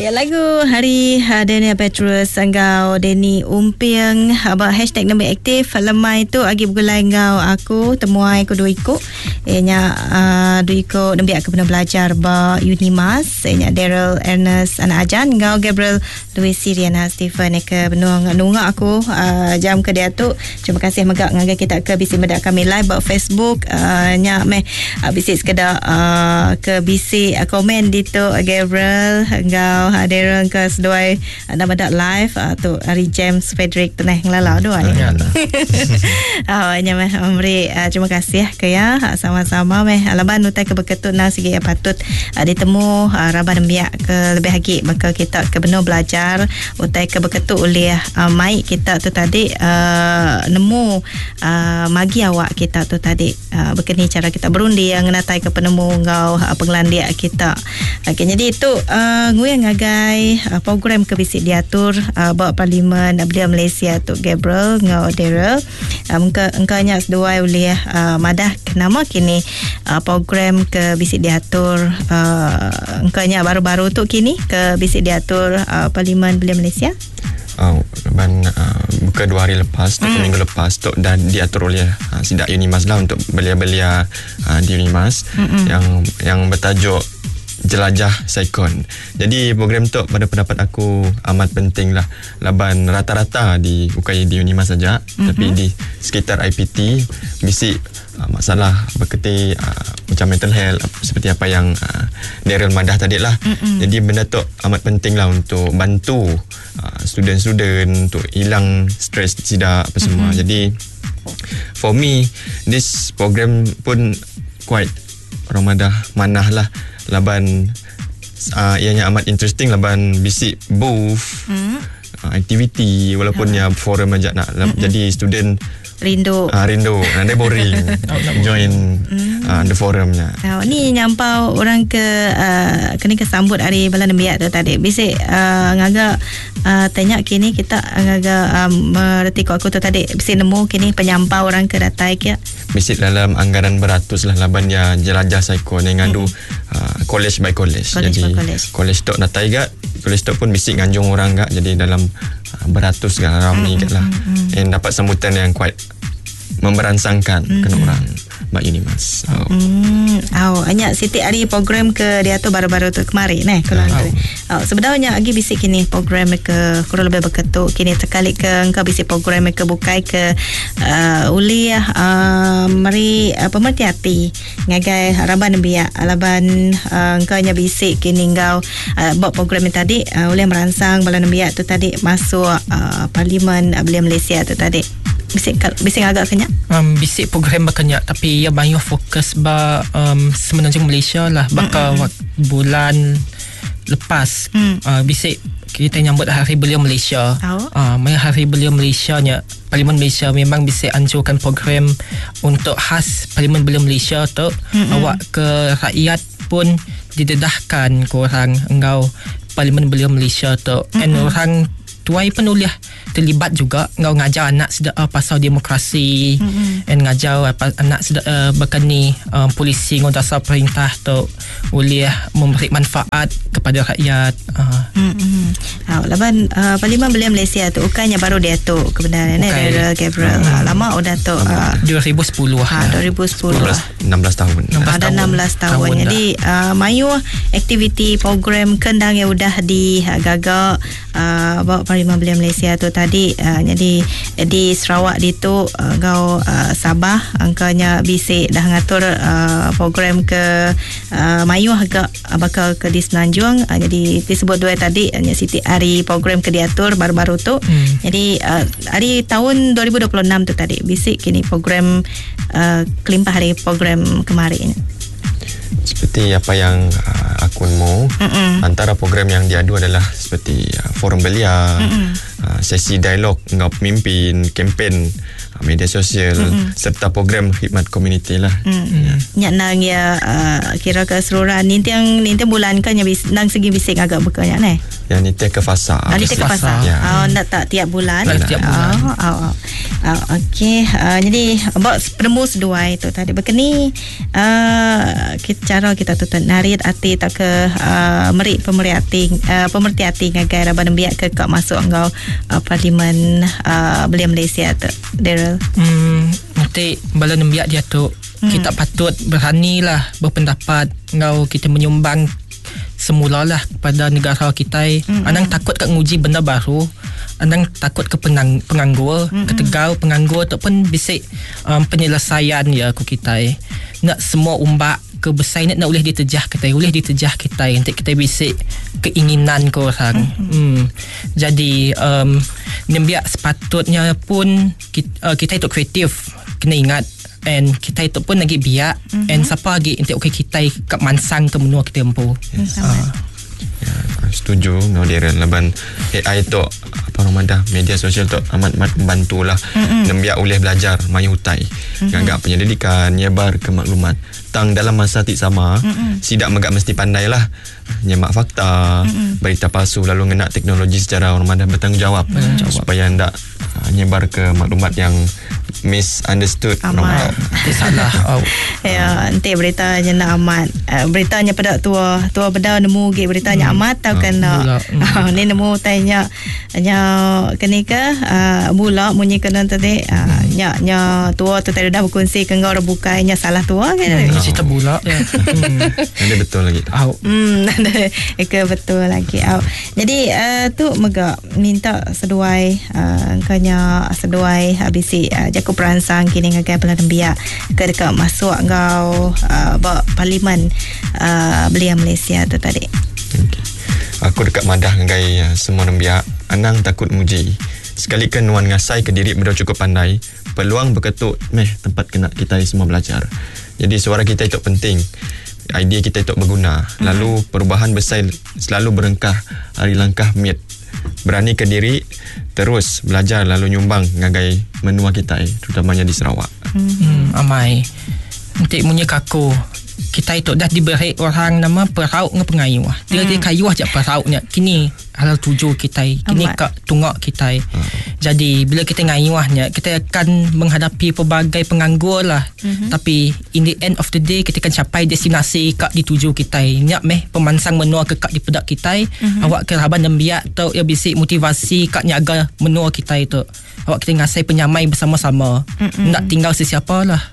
Ya, lagu hari Daniel Petrus Sanggau Deni Umpiang abang hashtag nama aktif lemai tu agi bergulai ngau aku temuai ko duiko nya duiko nembi aku pernah belajar ba Unimas nya Daryl Ernest anak ajan ngau Gabriel Louis Siriana Stephen ke benung nunga aku jam ke dia tu. Terima kasih megak ngagai kita ke bisi medak kami live ba Facebook nya meh bisi sekadar ke bisi komen di tu Gabriel ngau Daryl ke seduai nama dak live tu hari James Frederick teneh ngelalau doai. Nya meh memberi terima kasih ke ya sama-sama meh alaban utai ke beketut nang sigi patut ditemu raban biak ke lebih lagi bakal kita ke benar belajar utai ke beketut oleh mai kita tu tadi nemu magi awak kita tu tadi begini cara kita berundi yang natai ke penemu ngau penglandia kita. Okay, jadi itu nguyang ngagai program ke bisik diatur bawa parlimen Belia Malaysia tu Gabriel ngau Daryl engkanya seduai oleh madah nama kini program ke bisik diatur engkanya baru-baru tu kini ke bisik diatur parlimen Belia Malaysia. Buka 2 hari lepas tu minggu lepas tu dah diatur oleh Sidak Unimas lah untuk belia-belia di Unimas yang bertajuk Jelajah Saikon. Jadi program tu pada pendapat aku amat penting lah. Laban rata-rata bukan di Unimas saja tapi di sekitar IPT bisik masalah berketi macam mental health seperti apa yang Daryl madah tadi lah. Jadi benda tu amat penting lah untuk bantu student-student untuk hilang stres sidak apa semua. Jadi for me this program pun quite orang madah manah lah. Laban ianya amat interesting laban bisik booth aktiviti walaupun ya forum aja nak jadi student rindu nanti boring join the forumnya. Ni nyampau orang ke kena kesambut hari bulan biak tu tadi bisik ngaga tanya kini kita ngaga mereti aku tu tadi bisik nemu kini penyampau orang ke datai ke bisik dalam anggaran beratus lah laban ya jelajah saikon yang ngadu college by college. Jadi college tu datai gak college tu pun bisik nganjung orang gak jadi dalam beratus gak ramai gak lah yang dapat sambutan yang quite memberansangkan kena orang Mbak Unimas. Hanya Siti hari program ke dia tu baru-baru tu kemarin sebenarnya lagi bisik kini program ke kurang lebih berketuk kini sekali ke engkau bisik program ke bukai ke uli mari pemerhati hati ngagai harapan biak alaban engkau nya bisik kini engkau buat program tadi oleh merangsang balan biak tu tadi masuk parlimen Belia Malaysia tu tadi bisik agak kenyak bisik program berkenyak tapi ia banyak fokus semenanjung Malaysia lah bakal bulan lepas bisik kita nyambut Hari Belia Malaysia. Hari Belia Malaysia nya Parlimen Malaysia memang bisik anjurkan program untuk khas Parlimen Belia Malaysia tu awak ke rakyat pun didedahkan korang engkau Parlimen Belia Malaysia tu and orang tuai pun boleh terlibat juga ngau ngajar anak sedak pasal demokrasi and ngajar anak sedak berkeni polisi ngau dasar perintah tu boleh memberi manfaat kepada rakyat. Laban Parlimen Belia Malaysia tu ukanya baru dia tu kebenaran Gabriel lama udah tu 2010 16 tahun ada 16 tahun jadi mayu aktiviti program kendang yang udah digagak bawa Parlimen Belia Malaysia tu tadi jadi di Sarawak di tu kau Sabah angkanya bisik dah ngatur program ke mayu agak bakal ke di Semenanjung jadi disebut dua tadi hanya Siti hari program ke diatur baru-baru tu jadi hari tahun 2026 tu tadi bisik kini program kelimpah hari program kemarin seperti apa yang aku mau antara program yang diadu adalah seperti forum belia sesi dialog dengan pemimpin kempen media sosial serta program khidmat komuniti lah. Nang ya kira keseluruhan nintiang bulan kan ya nang segi bisik agak bekanya Yang nitih ke fasa. Nitih ke fasa. Ya. Nak tak tiap bulan. Tiap bulan. Okey. Jadi buat penemu seduai tu tadi berkeni cara kita tutut narit hati tak ke pemerhati hati ngagai raban biak ke kak masuk engkau Parlimen Belia Malaysia tu Daryl. Nanti bala nembiak dia tu kita patut beranilah berpendapat ngau kita menyumbang semulalah kepada negara kita. Anang takut kat nguji benda baru, anang takut ke penganggur, ketegau penganggur ataupun bisik penyelesaian ya ku kita. Nak semua umbak ke besar nak boleh ditejah kita nanti kita bisik keinginan ke orang. Jadi nembiak sepatutnya pun kita itu kreatif, kena ingat. And kita itu pun lagi biak. And siapa lagi untuk kita kat mansang ke menua kita empu. Ya, setuju no Darren laban AI tu media sosial tu amat membantulah nembiak boleh belajar main hutai gagak penyelidikan nyebar ke maklumat tang dalam masa tik sama sidak megak mesti pandailah nyemak fakta berita palsu lalu ngena teknologi secara hormat dan bertanggungjawab supaya ndak nyebar ke maklumat yang misunderstood amat salah. Ya, nanti beritanya nak amat. Beritanya pada tua beda nemu ge beritanya amat tau kena. Ni nemu tanya kenika bula munyi kena tadi nya tua tu tadi dah berkongsi ke ngau bukainya salah tua kan. Cerita bula. Ada betul lagi. Ke betul lagi. Jadi tu mega minta seduai kanya seduai habisi jaku peransang kini ngagai pelan biak ke dekat masuk ngau Parlimen Belia Malaysia tu tadi. Okay. Aku dekat madah ngagai semua nembiak anang takut muji sekalikan nuan ngasai ke diri benda cukup pandai peluang berketuk tempat kena kita semua belajar. Jadi suara kita itu penting, idea kita itu berguna. Lalu perubahan besar selalu berengkah hari langkah miat berani ke diri terus belajar lalu nyumbang ngagai menua kita terutamanya di Sarawak. Amai nanti munyi kaku kita itu dah diberi orang nama perauk nge pengayuh. Dia kayuh je perauknya. Kini halal tuju kita, kini kak tungak kita. Jadi bila kita ngayuhnya, kita akan menghadapi pelbagai penganggur lah. Tapi in the end of the day kita akan capai destinasi kak dituju kita. Nyak pemansang menua ke kak di pedak kita. Awak ke raban dan biak tu ya bisik motivasi kak nyaga menua kita itu. Awak kita ngasai penyamai bersama-sama. Nak tinggal sesiapa lah.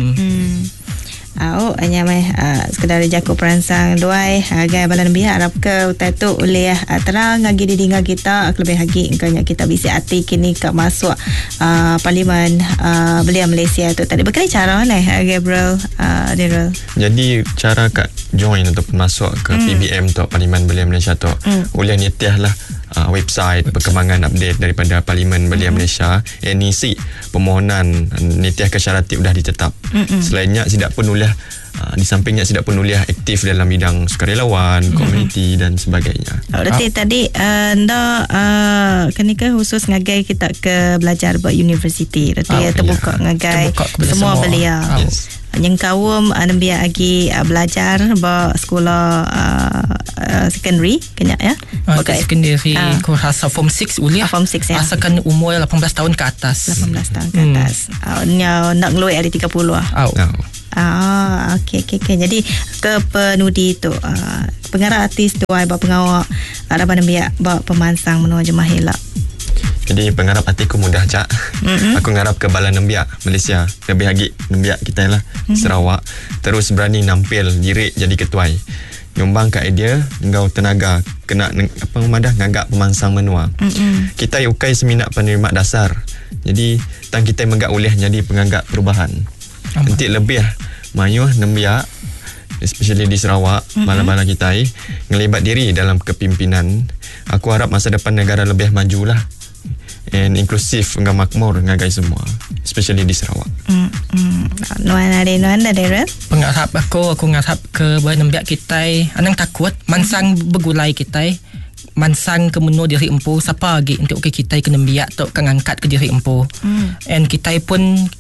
Hanya sekedar jaku peransang duai agai balan biak harap ke utai tu oleh terang ngagi didingga kita lebih lagi engkanya kita bisa hati kini ke masuk Parlimen Belia Malaysia tu tadi berkali cara Gabriel Daryl. Jadi cara kat join untuk masuk ke PBM tu Parlimen Belia Malaysia tu oleh nitiah lah website perkembangan update daripada Parlimen Belia Malaysia NEC permohonan nitiah kesyaratif dah ditetap. Selainnya tidak pun oleh di sampingnya tidak pun oleh aktif dalam bidang sukarelawan, komuniti dan sebagainya. Berarti tadi kenika khusus ngagai kita ke belajar buat universiti. Berarti terbuka ngagai semua belia. Yang kawum biar lagi belajar buat sekolah secondary kena ya. Secondary aku rasa form 6 uliah. Form 6 ya. Asalkan umur 18 tahun ke atas. 18 tahun ke atas. Nak ngeluar hari 30 lah. Okey. Jadi ke penudi tu pengarah artis tu buat pengawak harapan biak buat pemansang menua jemaah helak. Jadi pengharap hatiku mudah Cak. Aku ngarap ke Balan Nembiak Malaysia, lebih lagi Nembiak kita lah Sarawak terus berani nampil diri jadi ketuai. Nyumbang ke idea engkau tenaga kena madah ngagak pemansang menua. Kita ukai seminat penerima dasar. Jadi tang kita menggak oleh jadi pengagak perubahan. Nanti lebih mayuh Nembiak especially di Sarawak bala-bala kita ngelibat diri dalam kepimpinan. Aku harap masa depan negara lebih majulah and inklusif dengan makmur ngagai semua especially di Sarawak. Nuan ada pengharap aku ngarap ke Nembiak kita anang takut mansang begulai kita mansang ke menua diri empu siapa lagi untuk kita ke Nembiak tu kan angkat ke diri empu and kita pun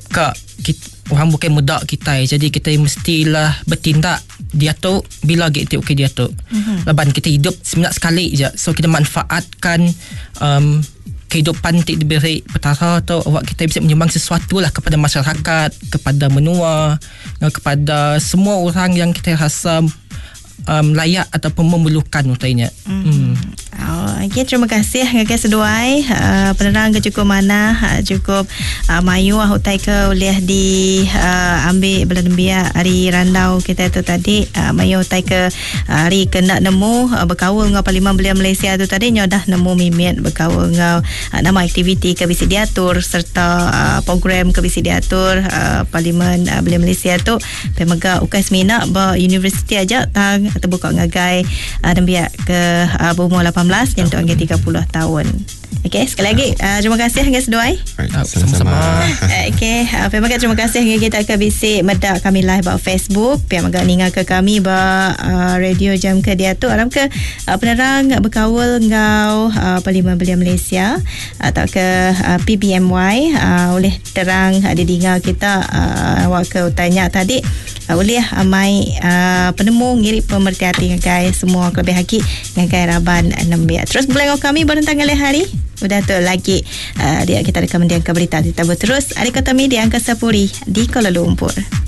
ka orang bukan muda kita, jadi kita mestilah bertindak dia tu bila kita okey dia tu. Leban kita hidup seminit sekali je, so kita manfaatkan kehidupan tidak diberi petara tu, awak kita bisa menyumbang sesuatu lah kepada masyarakat, kepada menua, kepada semua orang yang kita rasa layak ataupun memerlukan untainya. Okay, terima kasih Ngak Seduai. Penerang ke cukup mana cukup mayu utai ke oleh di ambil belan biak hari randau kita tu tadi, mayu utai ke hari kena nemu berkawal ngau Parlimen Belia Malaysia tu tadi nyodah nemu mimit berkawal ngau nama aktiviti ke bisi diatur serta program ke bisi diatur Parlimen Belia Malaysia tu pemega ukai semina ba universiti aja tang atau buka ngagai dan biak ke berumur 18 yang tu angka 30 tahun. Okey, sekali lagi terima kasih Ngak Seduai. Sama-sama. Okey, terima kasih kita ke bisik medak kami live ba Facebook, pihak magak ninga ke kami ba radio jam ke dia tu alam ke penerang berkawal ngau Parlimen Belia Malaysia atau ke PBMY oleh terang didinga kita awak ke tanya tadi boleh amai penemu ngiri pemerhati ngagai semua kelebih haki ngagai Raban 6 biak. Terus boleh ngau kami berentang kali hari. Udah tu lagi dia kita rekam dia ke berita kita berterus. Ada kata media angka Sapuri di Kuala Lumpur.